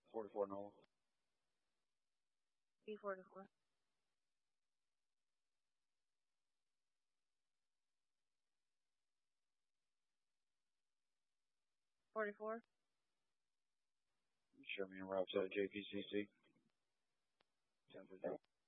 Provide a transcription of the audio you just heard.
44 Nola. B44. 44. Show me en route to JPCC. 10 for